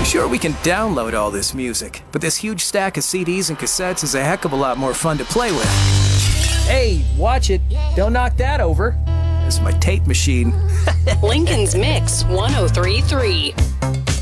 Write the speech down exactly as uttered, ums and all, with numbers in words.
Sure, we can download all this music, but this huge stack of C Ds and cassettes is a heck of a lot more fun to play with. Hey, watch it. Don't knock that over. It's my tape machine. Lincoln's Mix one oh three point three.